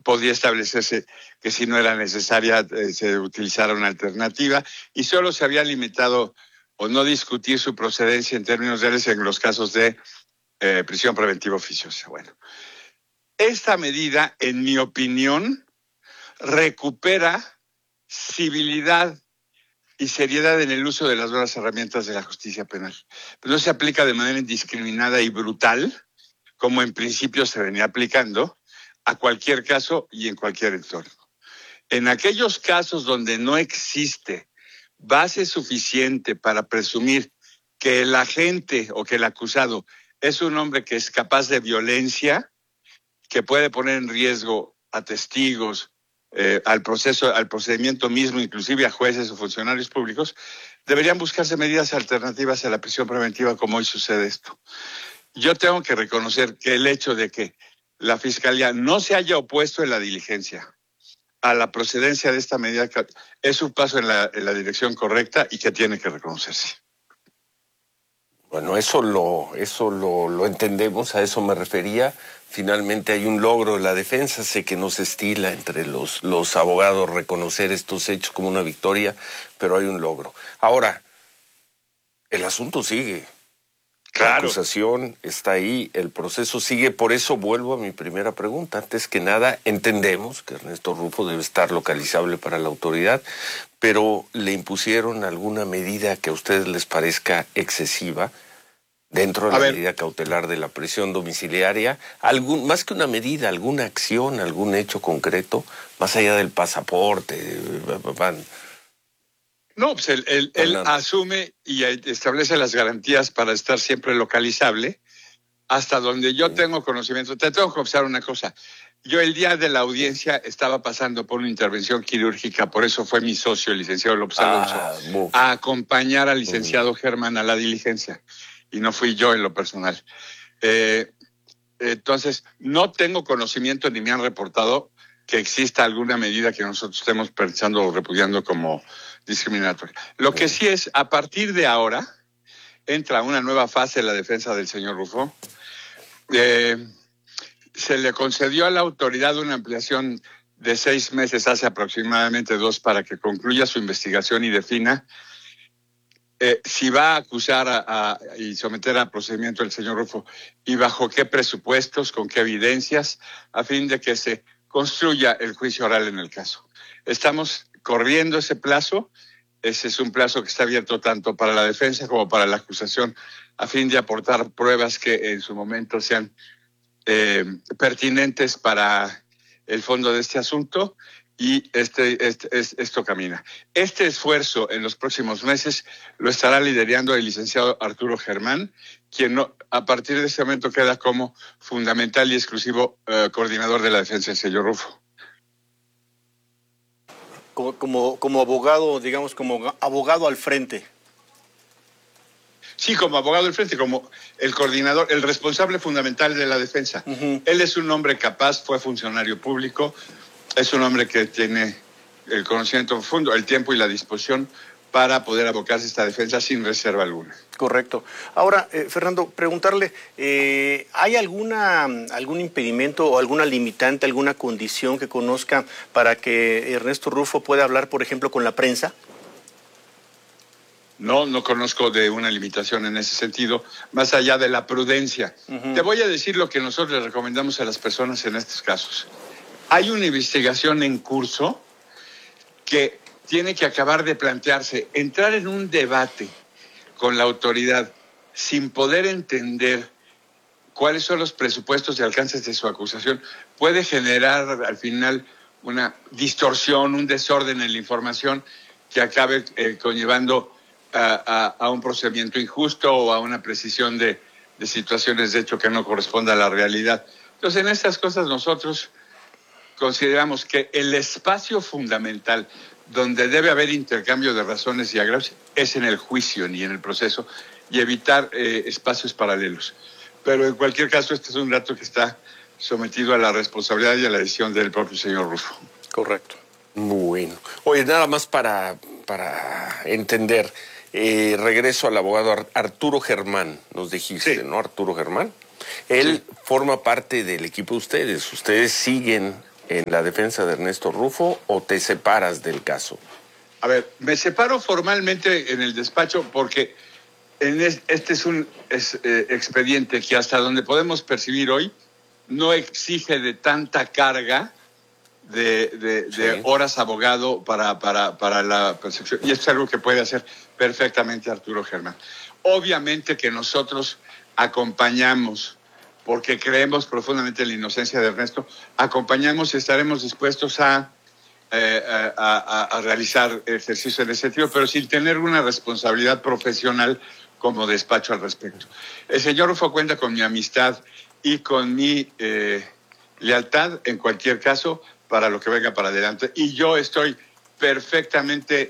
podía establecerse que si no era necesaria se utilizara una alternativa, y solo se había limitado o no discutir su procedencia en términos reales en los casos de prisión preventiva oficiosa. Bueno, esta medida, en mi opinión, recupera civilidad y seriedad en el uso de las nuevas herramientas de la justicia penal. Pero no se aplica de manera indiscriminada y brutal, como en principio se venía aplicando, a cualquier caso y en cualquier entorno. En aquellos casos donde no existe base suficiente para presumir que el agente o que el acusado es un hombre que es capaz de violencia, que puede poner en riesgo a testigos, al procedimiento mismo, inclusive a jueces o funcionarios públicos, deberían buscarse medidas alternativas a la prisión preventiva, como hoy sucede esto. Yo tengo que reconocer que el hecho de que la Fiscalía no se haya opuesto en la diligencia a la procedencia de esta medida es un paso en la dirección correcta y que tiene que reconocerse. Bueno, eso lo entendemos, a eso me refería. Finalmente hay un logro de la defensa, sé que no se estila entre los abogados reconocer estos hechos como una victoria, pero hay un logro. Ahora, el asunto sigue. Claro. La acusación está ahí, el proceso sigue, por eso vuelvo a mi primera pregunta. Antes que nada, entendemos que Ernesto Rufo debe estar localizable para la autoridad, pero ¿le impusieron alguna medida que a ustedes les parezca excesiva dentro de la medida cautelar de la prisión domiciliaria? Más que una medida, alguna acción, algún hecho concreto, más allá del pasaporte, No, pues él asume y establece las garantías para estar siempre localizable. Hasta donde yo tengo conocimiento, te tengo que confesar una cosa. Yo el día de la audiencia estaba pasando por una intervención quirúrgica, por eso fue mi socio, el licenciado López Alonso, a acompañar al licenciado Germán a la diligencia, y no fui yo en lo personal. Entonces, no tengo conocimiento ni me han reportado que exista alguna medida que nosotros estemos pensando o repudiando como discriminatoria. Lo que sí es, a partir de ahora, entra una nueva fase de la defensa del señor Rufo. Se le concedió a la autoridad una ampliación de 6 meses, hace aproximadamente 2, para que concluya su investigación y defina si va a acusar y someter a procedimiento al señor Rufo y bajo qué presupuestos, con qué evidencias, a fin de que se construya el juicio oral en el caso. Estamos corriendo ese plazo. Ese es un plazo que está abierto tanto para la defensa como para la acusación, a fin de aportar pruebas que en su momento sean pertinentes para el fondo de este asunto, y esto camina. Este esfuerzo en los próximos meses lo estará liderando el licenciado Arturo Germán, quien a partir de ese momento queda como fundamental y exclusivo coordinador de la defensa del señor Rufo. Como abogado, digamos, como abogado al frente. Sí, como abogado al frente, como el coordinador, el responsable fundamental de la defensa. Él es un hombre capaz, fue funcionario público, es un hombre que tiene el conocimiento profundo, el tiempo y la disposición para poder abocarse a esta defensa sin reserva alguna. Correcto. Ahora, Fernando, preguntarle, ¿hay algún impedimento o alguna limitante, alguna condición que conozca para que Ernesto Rufo pueda hablar, por ejemplo, con la prensa? No conozco de una limitación en ese sentido, más allá de la prudencia. Te voy a decir lo que nosotros le recomendamos a las personas en estos casos. Hay una investigación en curso que tiene que acabar de plantearse. Entrar en un debate con la autoridad sin poder entender cuáles son los presupuestos y alcances de su acusación puede generar al final una distorsión, un desorden en la información que acabe conllevando a un procedimiento injusto o a una precisión de situaciones de hecho que no corresponda a la realidad. Entonces, en estas cosas nosotros consideramos que el espacio fundamental donde debe haber intercambio de razones y agravios es en el juicio y en el proceso, y evitar espacios paralelos. Pero en cualquier caso, este es un dato que está sometido a la responsabilidad y a la decisión del propio señor Rufo. Correcto. Bueno. Oye, nada más para entender, regreso al abogado Arturo Germán, nos dijiste, ¿no? Arturo Germán. Él forma parte del equipo de ustedes. Ustedes siguen en la defensa de Ernesto Rufo o te separas del caso? A ver, me separo formalmente en el despacho porque este es un expediente que hasta donde podemos percibir hoy no exige de tanta carga de horas abogado para la persecución. Y esto es algo que puede hacer perfectamente Arturo Germán. Obviamente que nosotros acompañamos, porque creemos profundamente en la inocencia de Ernesto, acompañamos y estaremos dispuestos a realizar ejercicio en ese sentido, pero sin tener una responsabilidad profesional como despacho al respecto. El señor Rufo cuenta con mi amistad y con mi lealtad, en cualquier caso, para lo que venga para adelante. Y yo estoy perfectamente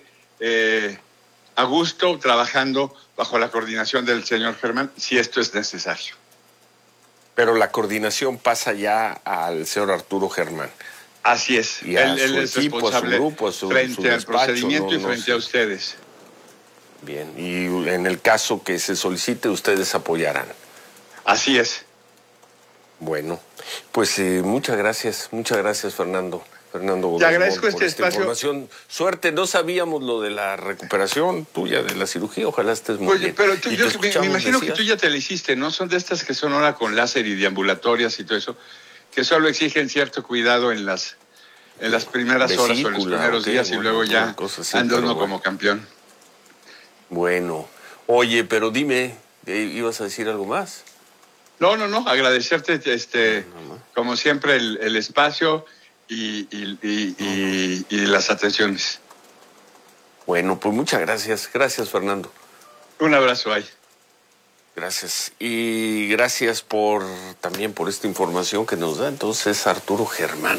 a gusto trabajando bajo la coordinación del señor Germán, si esto es necesario. Pero la coordinación pasa ya al señor Arturo Germán. Así es. Y a él su es equipo, responsable a su grupo, a su frente al despacho, procedimiento y frente a ustedes. Bien, y en el caso que se solicite, ustedes apoyarán. Así es. Bueno, pues muchas gracias, Fernando. Fernando Godínez, te agradezco por este esta espacio. Información. Suerte, no sabíamos lo de la recuperación tuya de la cirugía, ojalá estés muy bien. Pero me imagino que tú ya te la hiciste, ¿no? Son de estas que son ahora con láser y deambulatorias y todo eso, que solo exigen cierto cuidado en las primeras horas o en los primeros días y luego ya anda uno como campeón. Bueno, oye, pero dime, ¿ibas a decir algo más? No, agradecerte como siempre el espacio y las atenciones. Bueno, pues muchas gracias. Gracias, Fernando. Un abrazo ahí. Gracias. Y gracias también por esta información que nos da entonces Arturo Germán,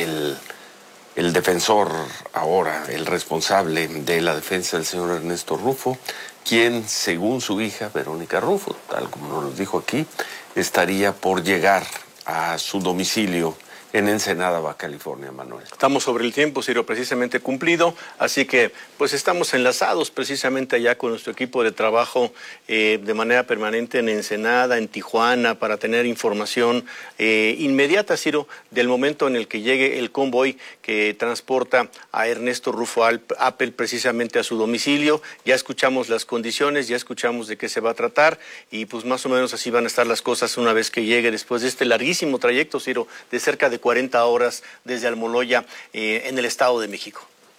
el defensor ahora, el responsable de la defensa del señor Ernesto Rufo, quien, según su hija, Verónica Rufo, tal como nos dijo aquí, estaría por llegar a su domicilio en Ensenada, Baja California, Manuel. Estamos sobre el tiempo, Ciro, precisamente cumplido, así que pues estamos enlazados precisamente allá con nuestro equipo de trabajo de manera permanente en Ensenada, en Tijuana, para tener información inmediata, Ciro, del momento en el que llegue el convoy que transporta a Ernesto Rufo Appel precisamente a su domicilio. Ya escuchamos las condiciones, ya escuchamos de qué se va a tratar y pues más o menos así van a estar las cosas una vez que llegue después de este larguísimo trayecto, Ciro, de cerca de 40 horas desde Almoloya en el Estado de México.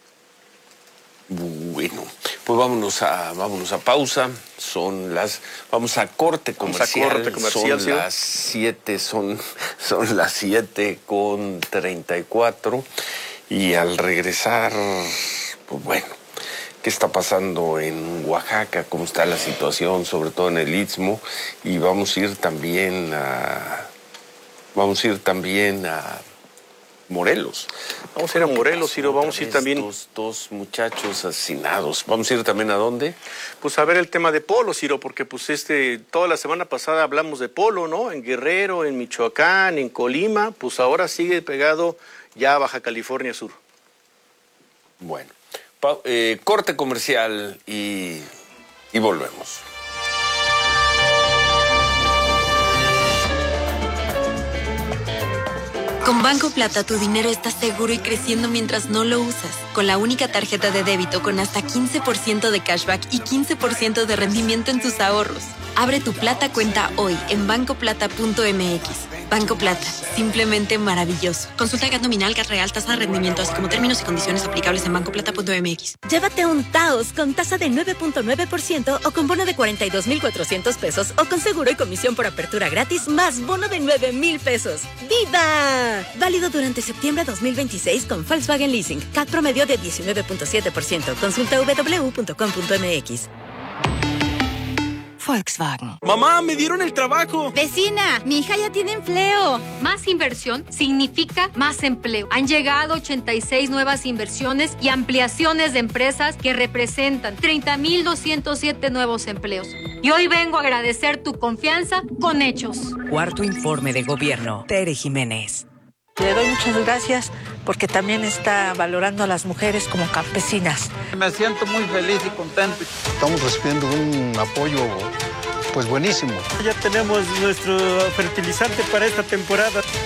Bueno, pues vámonos a pausa. Vamos a corte comercial. Son las 7, son las 7:34 y al regresar, pues bueno, ¿qué está pasando en Oaxaca? ¿Cómo está la situación, sobre todo en el Istmo? Y vamos a ir también a Morelos. Vamos a ir a Morelos, Ciro, vamos a ir también. Dos muchachos asesinados. ¿Vamos a ir también a dónde? Pues a ver el tema de polo, Ciro, porque pues toda la semana pasada hablamos de polo, ¿no? En Guerrero, en Michoacán, en Colima, pues ahora sigue pegado ya a Baja California Sur. Bueno, corte comercial y volvemos. Con Banco Plata tu dinero está seguro y creciendo mientras no lo usas. Con la única tarjeta de débito con hasta 15% de cashback y 15% de rendimiento en tus ahorros. Abre tu Plata cuenta hoy en bancoplata.mx. Banco Plata, simplemente maravilloso. Consulta GAT nominal, GAT real, tasa de rendimiento, así como términos y condiciones aplicables en bancoplata.mx. Llévate un Taos con tasa de 9.9% o con bono de 42,400 pesos o con seguro y comisión por apertura gratis más bono de 9,000 pesos. ¡Viva! Válido durante septiembre 2026 con Volkswagen Leasing. CAT promedio de 19.7%. Consulta www.com.mx. Volkswagen. ¡Mamá, me dieron el trabajo! Vecina, mi hija ya tiene empleo. Más inversión significa más empleo. Han llegado 86 nuevas inversiones y ampliaciones de empresas que representan 30,207 nuevos empleos. Y hoy vengo a agradecer tu confianza con hechos. Cuarto informe de gobierno. Tere Jiménez. Le doy muchas gracias porque también está valorando a las mujeres como campesinas. Me siento muy feliz y contento. Estamos recibiendo un apoyo pues buenísimo. Ya tenemos nuestro fertilizante para esta temporada.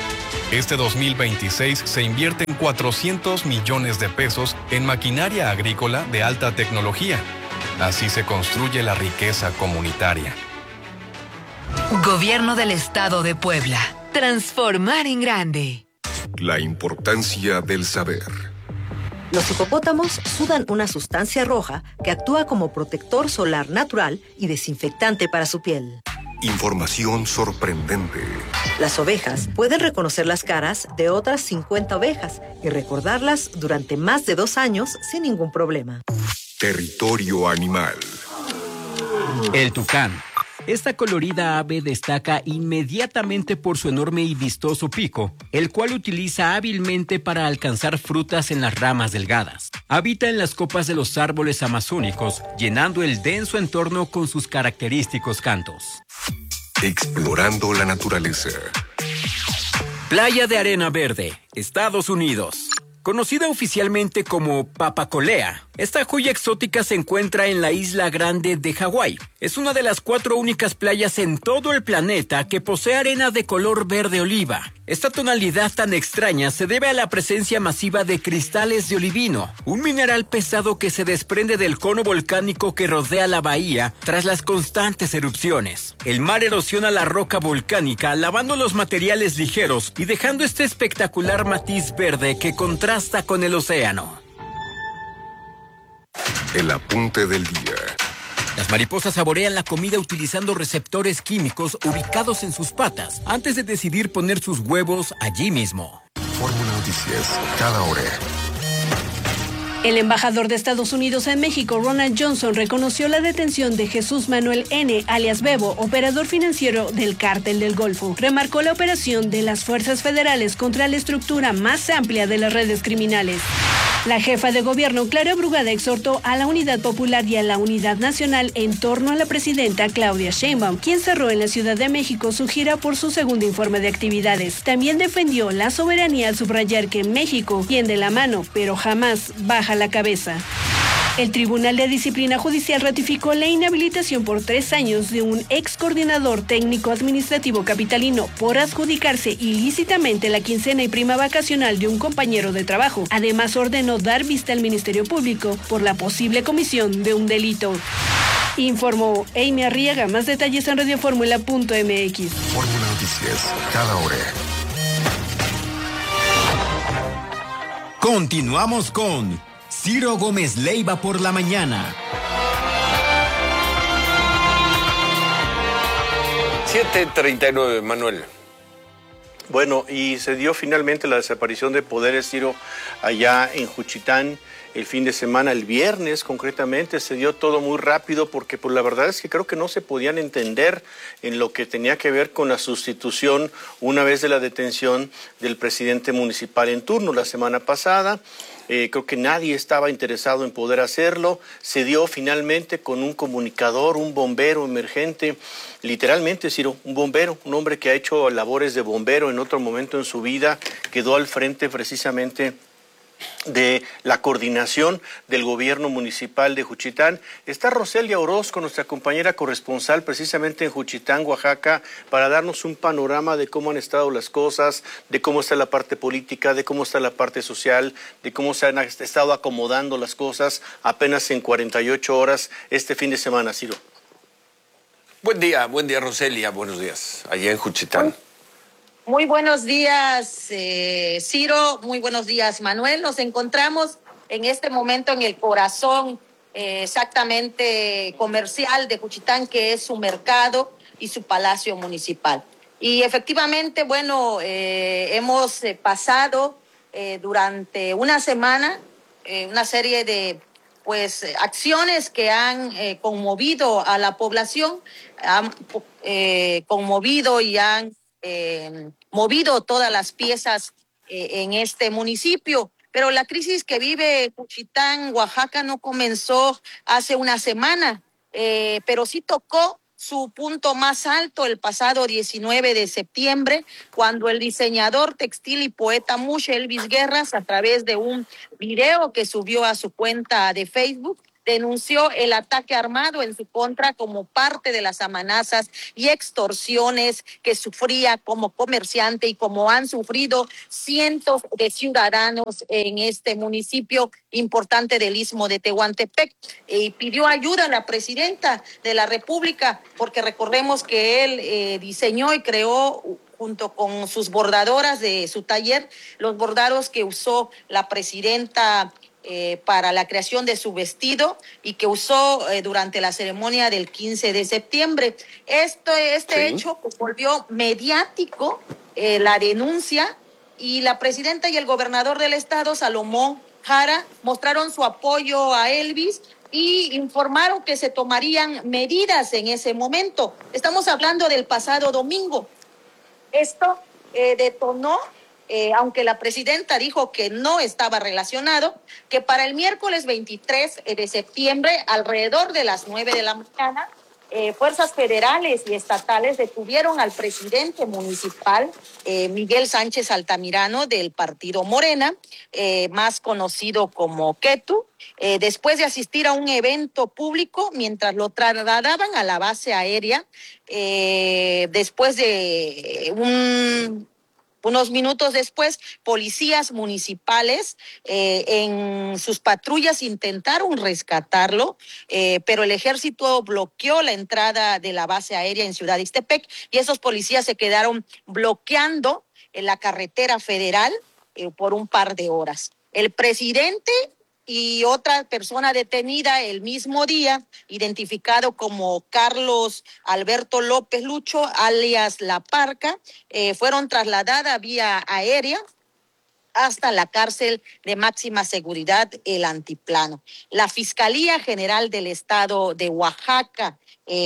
Este 2026 se invierten 400 millones de pesos en maquinaria agrícola de alta tecnología. Así se construye la riqueza comunitaria. Gobierno del Estado de Puebla. Transformar en grande. La importancia del saber. Los hipopótamos sudan una sustancia roja que actúa como protector solar natural y desinfectante para su piel. Información sorprendente. Las ovejas pueden reconocer las caras de otras 50 ovejas y recordarlas durante más de 2 años sin ningún problema. Territorio animal. El tucán. Esta colorida ave destaca inmediatamente por su enorme y vistoso pico, el cual utiliza hábilmente para alcanzar frutas en las ramas delgadas. Habita en las copas de los árboles amazónicos, llenando el denso entorno con sus característicos cantos. Explorando la naturaleza. Playa de Arena Verde, Estados Unidos. Conocida oficialmente como Papacolea, esta joya exótica se encuentra en la isla Grande de Hawái. Es una de las 4 únicas playas en todo el planeta que posee arena de color verde oliva. Esta tonalidad tan extraña se debe a la presencia masiva de cristales de olivino, un mineral pesado que se desprende del cono volcánico que rodea la bahía tras las constantes erupciones. El mar erosiona la roca volcánica, lavando los materiales ligeros y dejando este espectacular matiz verde que contrasta con el océano. El apunte del día. Las mariposas saborean la comida utilizando receptores químicos ubicados en sus patas antes de decidir poner sus huevos allí mismo. Fórmula Noticias, cada hora. El embajador de Estados Unidos en México, Ronald Johnson, reconoció la detención de Jesús Manuel N., alias Bebo, operador financiero del Cártel del Golfo. Remarcó la operación de las fuerzas federales contra la estructura más amplia de las redes criminales. La jefa de gobierno, Clara Brugada, exhortó a la Unidad Popular y a la Unidad Nacional en torno a la presidenta Claudia Sheinbaum, quien cerró en la Ciudad de México su gira por su segundo informe de actividades. También defendió la soberanía al subrayar que México tiende la mano, pero jamás baja la cabeza. El Tribunal de Disciplina Judicial ratificó la inhabilitación por 3 años de un ex coordinador técnico administrativo capitalino por adjudicarse ilícitamente la quincena y prima vacacional de un compañero de trabajo. Además, ordenó dar vista al Ministerio Público por la posible comisión de un delito. Informó Amy Arriaga. Más detalles en radioformula.mx. Fórmula Noticias, cada hora. Continuamos con Ciro Gómez Leiva por la mañana. 7:39, Manuel. Bueno, y se dio finalmente la desaparición de poderes, Ciro, allá en Juchitán. El fin de semana, el viernes concretamente, se dio todo muy rápido porque pues, la verdad es que creo que no se podían entender en lo que tenía que ver con la sustitución una vez de la detención del presidente municipal en turno la semana pasada. Creo que nadie estaba interesado en poder hacerlo. Se dio finalmente con un comunicador, un bombero emergente, literalmente, Ciro, un bombero, un hombre que ha hecho labores de bombero en otro momento en su vida, quedó al frente precisamente de la coordinación del gobierno municipal de Juchitán. Está Roselia Orozco, nuestra compañera corresponsal precisamente en Juchitán, Oaxaca, para darnos un panorama de cómo han estado las cosas, de cómo está la parte política, de cómo está la parte social, de cómo se han estado acomodando las cosas apenas en 48 horas este fin de semana, Ciro. Buen día, Roselia, buenos días, allá en Juchitán. Muy buenos días, Ciro. Muy buenos días, Manuel. Nos encontramos en este momento en el corazón exactamente comercial de Juchitán, que es su mercado y su palacio municipal. Y efectivamente, bueno, hemos pasado durante una semana una serie de acciones que han conmovido a la población, han conmovido y han movido todas las piezas en este municipio, pero la crisis que vive Juchitán, Oaxaca, no comenzó hace una semana, pero sí tocó su punto más alto el pasado 19 de septiembre, cuando el diseñador textil y poeta Mush Elvis Guerras, a través de un video que subió a su cuenta de Facebook, denunció el ataque armado en su contra como parte de las amenazas y extorsiones que sufría como comerciante y como han sufrido cientos de ciudadanos en este municipio importante del Istmo de Tehuantepec. Y pidió ayuda a la presidenta de la República, porque recordemos que él diseñó y creó junto con sus bordadoras de su taller, los bordados que usó la presidenta para la creación de su vestido y que usó durante la ceremonia del 15 de septiembre. Este hecho volvió mediático, la denuncia, y la presidenta y el gobernador del estado, Salomón Jara, mostraron su apoyo a Elvis y informaron que se tomarían medidas en ese momento. Estamos hablando del pasado domingo. Esto detonó, aunque la presidenta dijo que no estaba relacionado, que para el miércoles 23 de septiembre, alrededor de las 9 de la mañana, fuerzas federales y estatales detuvieron al presidente municipal, Miguel Sánchez Altamirano, del partido Morena, más conocido como Ketu, después de asistir a un evento público mientras lo trasladaban a la base aérea, después de unos minutos después, policías municipales en sus patrullas intentaron rescatarlo, pero el ejército bloqueó la entrada de la base aérea en Ciudad Ixtepec y esos policías se quedaron bloqueando en la carretera federal por un par de horas. El presidente y otra persona detenida el mismo día, identificado como Carlos Alberto López Lucho, alias La Parca, fueron trasladadas vía aérea hasta la cárcel de máxima seguridad, el Antiplano. La Fiscalía General del Estado de Oaxaca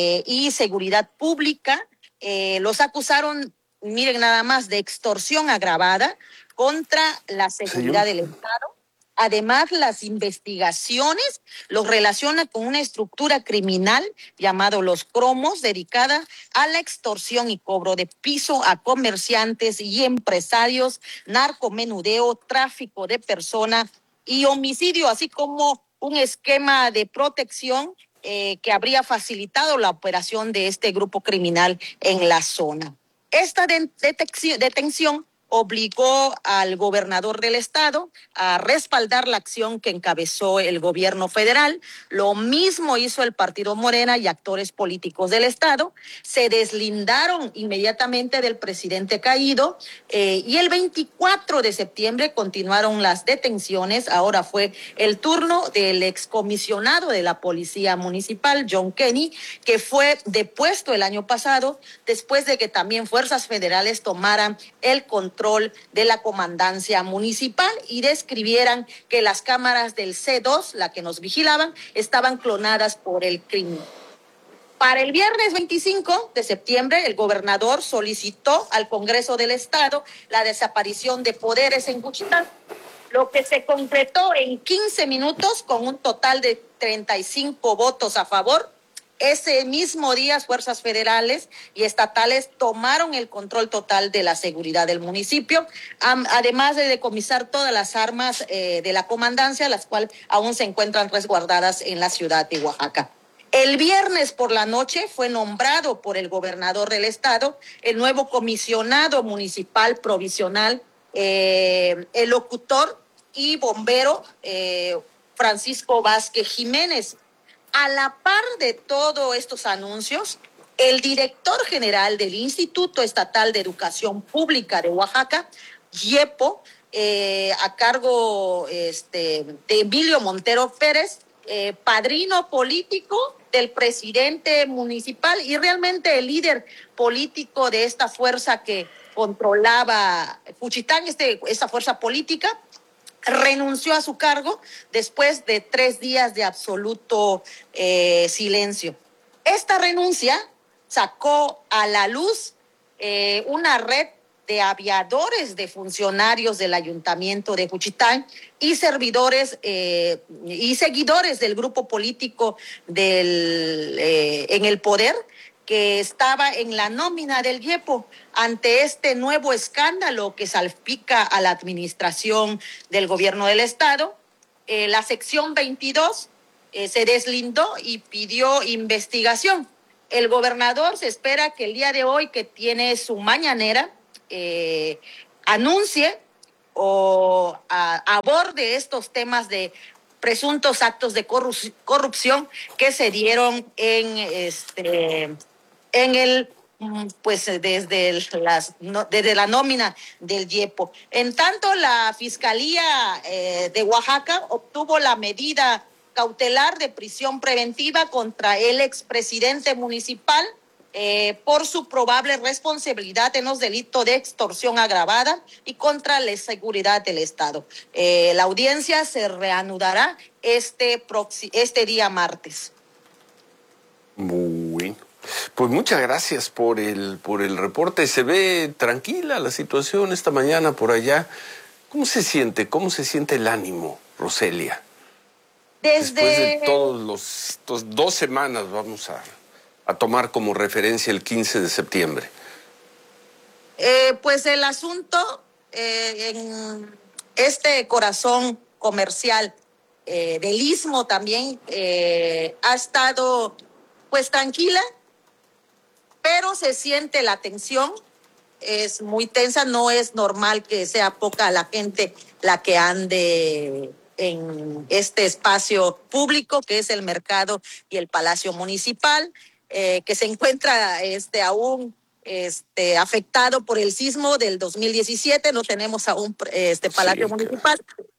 y Seguridad Pública los acusaron, miren nada más, de extorsión agravada contra la seguridad del Estado. Además, las investigaciones los relacionan con una estructura criminal llamado Los Cromos, dedicada a la extorsión y cobro de piso a comerciantes y empresarios, narcomenudeo, tráfico de personas y homicidio, así como un esquema de protección que habría facilitado la operación de este grupo criminal en la zona. Esta detención obligó al gobernador del estado a respaldar la acción que encabezó el gobierno federal. Lo mismo hizo el partido Morena y actores políticos del estado. Se deslindaron inmediatamente del presidente caído y el 24 de septiembre continuaron las detenciones. Ahora fue el turno del excomisionado de la Policía Municipal, John Kenney, que fue depuesto el año pasado después de que también fuerzas federales tomaran el control de la comandancia municipal y describieran que las cámaras del C2, la que nos vigilaban, estaban clonadas por el crimen. Para el viernes 25 de septiembre, el gobernador solicitó al Congreso del Estado la desaparición de poderes en Juchitán, lo que se concretó en 15 minutos con un total de 35 votos a favor. Ese mismo día, fuerzas federales y estatales tomaron el control total de la seguridad del municipio, además de decomisar todas las armas de la comandancia, las cuales aún se encuentran resguardadas en la ciudad de Oaxaca. El viernes por la noche fue nombrado por el gobernador del estado el nuevo comisionado municipal provisional, el locutor y bombero Francisco Vázquez Jiménez. A la par de todos estos anuncios, el director general del Instituto Estatal de Educación Pública de Oaxaca, IEPO, a cargo de Emilio Montero Pérez, padrino político del presidente municipal y realmente el líder político de esta fuerza que controlaba Juchitán, esta fuerza política, renunció a su cargo después de 3 días de absoluto silencio. Esta renuncia sacó a la luz una red de aviadores de funcionarios del ayuntamiento de Juchitán y servidores y seguidores del grupo político en el poder, que estaba en la nómina del IEPO. Ante este nuevo escándalo que salpica a la administración del gobierno del estado, la sección 22 se deslindó y pidió investigación. El gobernador se espera que el día de hoy, que tiene su mañanera, anuncie o aborde estos temas de presuntos actos de corrupción que se dieron en el pues desde la nómina del IEPO. En tanto, la Fiscalía de Oaxaca obtuvo la medida cautelar de prisión preventiva contra el expresidente municipal por su probable responsabilidad en los delitos de extorsión agravada y contra la seguridad del Estado. La audiencia se reanudará este día martes. Muy bien. Pues muchas gracias por el reporte. Se ve tranquila la situación esta mañana por allá. ¿Cómo se siente? ¿Cómo se siente el ánimo, Roselia? Después de todos 2 semanas vamos a tomar como referencia el 15 de septiembre. Pues el asunto en este corazón comercial del Istmo también ha estado pues tranquila, pero se siente la tensión, es muy tensa, no es normal que sea poca la gente la que ande en este espacio público que es el mercado y el Palacio Municipal, que se encuentra aún afectado por el sismo del 2017, no tenemos aún Palacio Municipal.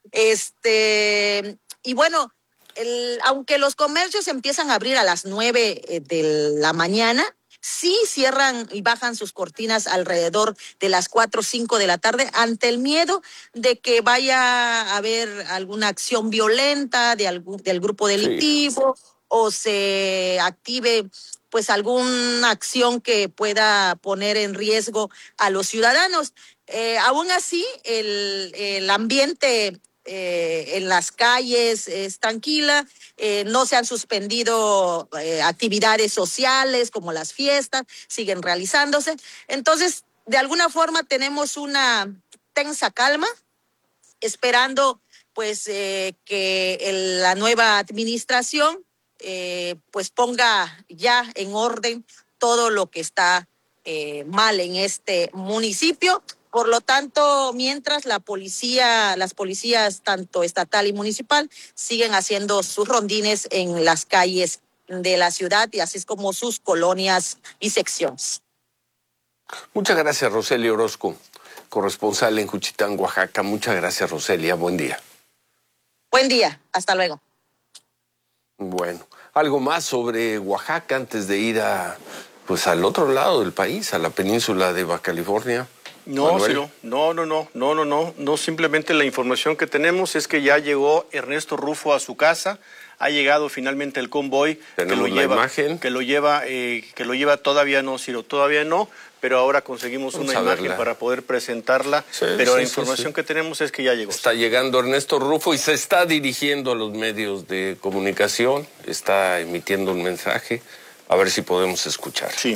Y bueno, aunque los comercios empiezan a abrir a las 9 de la mañana, sí cierran y bajan sus cortinas alrededor de las 4 o 5 de la tarde ante el miedo de que vaya a haber alguna acción violenta del grupo delictivo o se active pues alguna acción que pueda poner en riesgo a los ciudadanos. Aún así, el ambiente en las calles es tranquila, no se han suspendido actividades sociales como las fiestas, siguen realizándose. Entonces, de alguna forma tenemos una tensa calma, esperando pues que la nueva administración pues ponga ya en orden todo lo que está mal en este municipio. Por lo tanto, mientras las policías tanto estatal y municipal siguen haciendo sus rondines en las calles de la ciudad y así es como sus colonias y secciones. Muchas gracias, Roselia Orozco, corresponsal en Juchitán, Oaxaca. Muchas gracias, Roselia. Buen día. Buen día. Hasta luego. Bueno, algo más sobre Oaxaca antes de ir al otro lado del país, a la península de Baja California. No, Ciro, no, simplemente la información que tenemos es que ya llegó Ernesto Rufo a su casa, ha llegado finalmente el convoy que lo lleva, todavía no, Ciro, todavía no, pero ahora conseguimos una imagen para poder presentarla, pero la información que tenemos es que ya llegó. Está llegando Ernesto Rufo y se está dirigiendo a los medios de comunicación, está emitiendo un mensaje, a ver si podemos escuchar. Sí.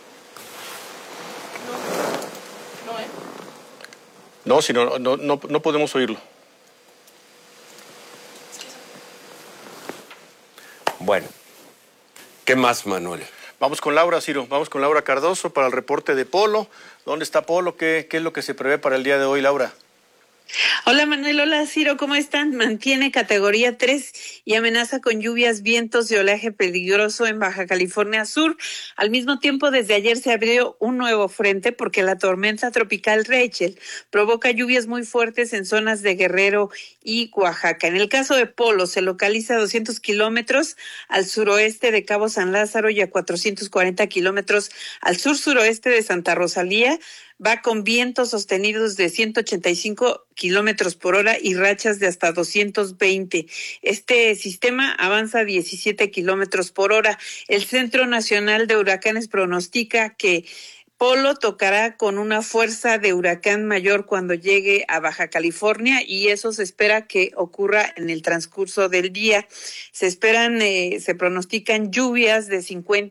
No, si no podemos oírlo. Bueno, ¿qué más, Manuel? Vamos con Laura, Ciro, vamos con Laura Cardoso para el reporte de Polo. ¿Dónde está Polo? ¿Qué es lo que se prevé para el día de hoy, Laura? Hola Manuel, hola Ciro, ¿cómo están? Mantiene categoría 3 y amenaza con lluvias, vientos y oleaje peligroso en Baja California Sur. Al mismo tiempo, desde ayer se abrió un nuevo frente porque la tormenta tropical Rachel provoca lluvias muy fuertes en zonas de Guerrero y Oaxaca. En el caso de Polo, se localiza a 200 kilómetros al suroeste de Cabo San Lázaro y a 440 kilómetros al sur-suroeste de Santa Rosalía. Va con vientos sostenidos de 185 kilómetros por hora y rachas de hasta 220. Este sistema avanza a 17 kilómetros por hora. El Centro Nacional de Huracanes pronostica que Polo tocará con una fuerza de huracán mayor cuando llegue a Baja California y eso se espera que ocurra en el transcurso del día. Se pronostican lluvias de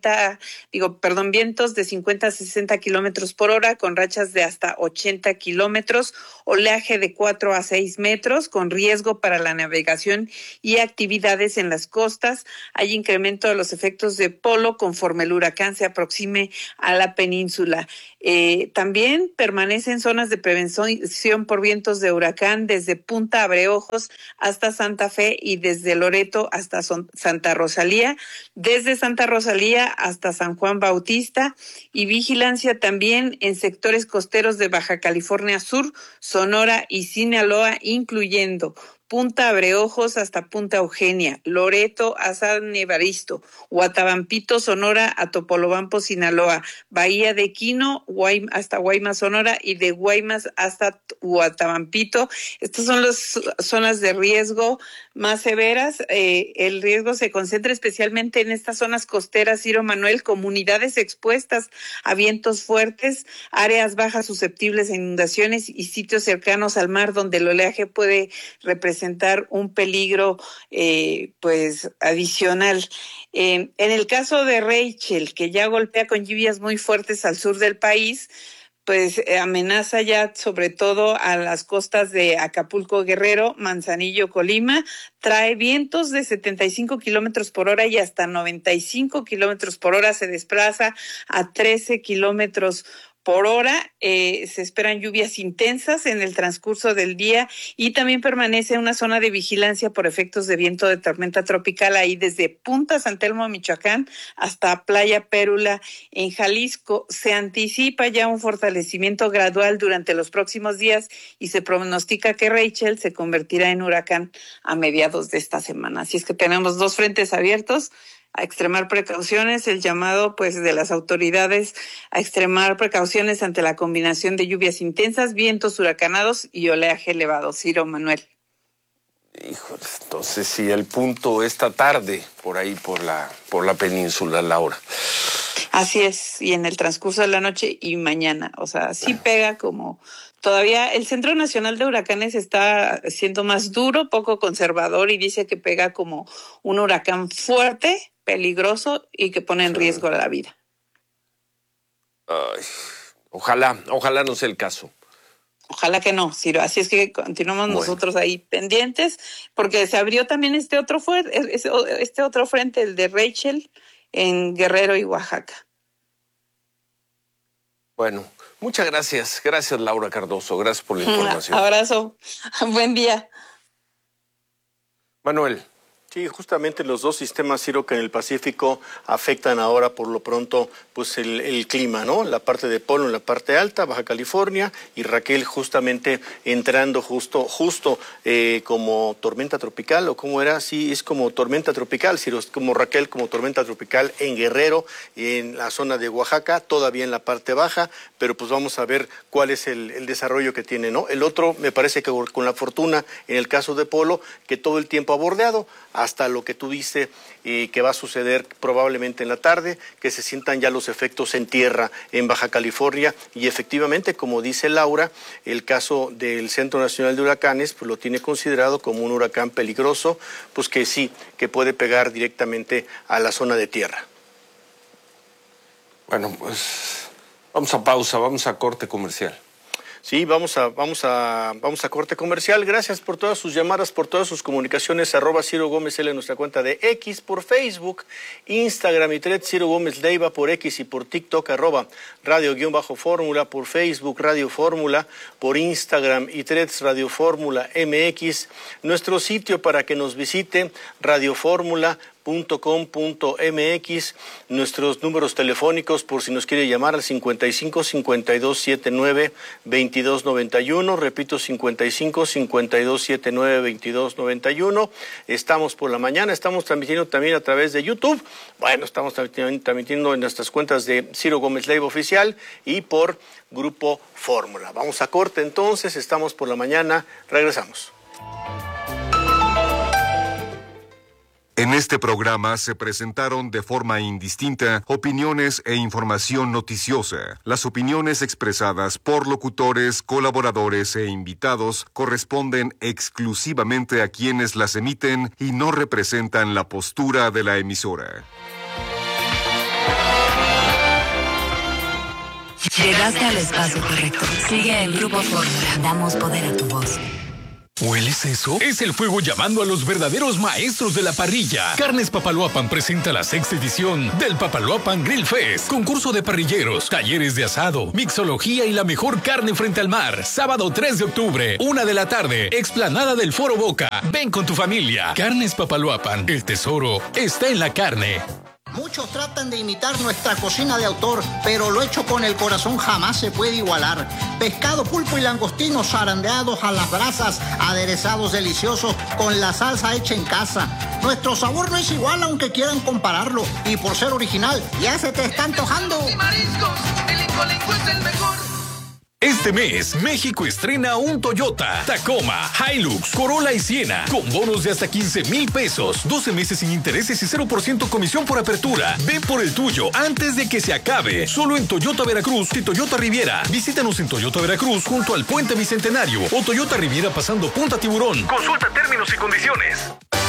vientos de 50 a 60 kilómetros por hora con rachas de hasta 80 kilómetros, oleaje de 4 a 6 metros con riesgo para la navegación y actividades en las costas. Hay incremento de los efectos de Polo conforme el huracán se aproxime a la península. También permanecen zonas de prevención por vientos de huracán desde Punta Abreojos hasta Santa Fe y desde Loreto hasta Santa Rosalía, desde Santa Rosalía hasta San Juan Bautista, y vigilancia también en sectores costeros de Baja California Sur, Sonora y Sinaloa, incluyendo Punta Abreojos hasta Punta Eugenia, Loreto a San Evaristo, Huatabampito, Sonora a Topolobampo, Sinaloa, Bahía de Quino hasta Guaymas, Sonora, y de Guaymas hasta Huatabampito. Estas son las zonas de riesgo más severas. El riesgo se concentra especialmente en estas zonas costeras, Ciro Manuel, comunidades expuestas a vientos fuertes, áreas bajas susceptibles a inundaciones y sitios cercanos al mar donde el oleaje puede representar un peligro adicional. En el caso de Rachel, que ya golpea con lluvias muy fuertes al sur del país, pues amenaza ya sobre todo a las costas de Acapulco, Guerrero, Manzanillo, Colima. Trae vientos de 75 kilómetros por hora y hasta 95 kilómetros por hora. Se desplaza a 13 kilómetros por hora. Se esperan lluvias intensas en el transcurso del día y también permanece una zona de vigilancia por efectos de viento de tormenta tropical ahí desde Punta San Telmo, Michoacán, hasta Playa Pérula en Jalisco. Se anticipa ya un fortalecimiento gradual durante los próximos días y se pronostica que Rachel se convertirá en huracán a mediados de esta semana. Así es que tenemos 2 frentes abiertos. A extremar precauciones, el llamado de las autoridades a extremar precauciones ante la combinación de lluvias intensas, vientos huracanados y oleaje elevado. Ciro Manuel. Híjole, entonces sí, el punto esta tarde, por ahí, por la península, Laura. Así es, y en el transcurso de la noche y mañana, o sea, sí pega como... Todavía el Centro Nacional de Huracanes está siendo más duro, poco conservador, y dice que pega como un huracán fuerte, peligroso y que pone en riesgo la vida. Ay, ojalá no sea el caso. Ojalá que no, Ciro. Así es que continuamos nosotros ahí pendientes, porque se abrió también este otro frente, el de Rachel, en Guerrero y Oaxaca. Bueno, muchas gracias. Gracias, Laura Cardoso. Gracias por la información. Abrazo. Buen día. Manuel. Sí, justamente los 2 sistemas, Ciro, que en el Pacífico afectan ahora por lo pronto pues el clima, ¿no? La parte de Polo en la parte alta, Baja California, y Raquel justamente entrando justo como tormenta tropical, o cómo era, sí, es como tormenta tropical, Ciro, es como Raquel, como tormenta tropical en Guerrero, en la zona de Oaxaca, todavía en la parte baja, pero pues vamos a ver cuál es el desarrollo que tiene, ¿no? El otro, me parece que con la fortuna, en el caso de Polo, que todo el tiempo ha bordeado, hasta lo que tú dices que va a suceder probablemente en la tarde, que se sientan ya los efectos en tierra en Baja California, y efectivamente, como dice Laura, el caso del Centro Nacional de Huracanes pues lo tiene considerado como un huracán peligroso, pues que sí, que puede pegar directamente a la zona de tierra. Bueno, pues vamos a pausa, vamos a corte comercial. Sí, vamos a corte comercial. Gracias por todas sus llamadas, por todas sus comunicaciones. @Ciro Gómez L en nuestra cuenta de X, por Facebook, Instagram y Threads, Ciro Gómez Leiva por X, y por TikTok, @radio_fórmula, por Facebook, Radio Fórmula, por Instagram y Threads, Radio Fórmula MX. Nuestro sitio para que nos visite, radiofórmula.com.mx, nuestros números telefónicos por si nos quiere llamar al 55 52 79 22 91, repito 55 52 79 22 91. Estamos por la mañana, estamos transmitiendo también a través de YouTube. Bueno, estamos transmitiendo en nuestras cuentas de Ciro Gómez Leiva Oficial y por Grupo Fórmula. Vamos a corte entonces, estamos por la mañana, regresamos. En este programa se presentaron de forma indistinta opiniones e información noticiosa. Las opiniones expresadas por locutores, colaboradores e invitados corresponden exclusivamente a quienes las emiten y no representan la postura de la emisora. Llegaste al espacio correcto. Sigue el Grupo Fórmula. Damos poder a tu voz. ¿Hueles eso? Es el fuego llamando a los verdaderos maestros de la parrilla. Carnes Papaloapan presenta la 6ª edición del Papaloapan Grill Fest. Concurso de parrilleros, talleres de asado, mixología y la mejor carne frente al mar. Sábado 3 de octubre, 1 de la tarde, explanada del Foro Boca. Ven con tu familia. Carnes Papaloapan, el tesoro está en la carne. Muchos tratan de imitar nuestra cocina de autor, pero lo hecho con el corazón jamás se puede igualar. Pescado, pulpo y langostinos zarandeados a las brasas, aderezados deliciosos con la salsa hecha en casa. Nuestro sabor no es igual aunque quieran compararlo, y por ser original ya se te está antojando. Y mariscos, el Incolinco es el mejor. Este mes, México estrena un Toyota, Tacoma, Hilux, Corolla y Siena, con bonos de hasta 15,000 pesos, 12 meses sin intereses y 0% comisión por apertura. Ve por el tuyo antes de que se acabe. Solo en Toyota Veracruz y Toyota Riviera. Visítanos en Toyota Veracruz junto al Puente Bicentenario o Toyota Riviera pasando Punta Tiburón. Consulta términos y condiciones.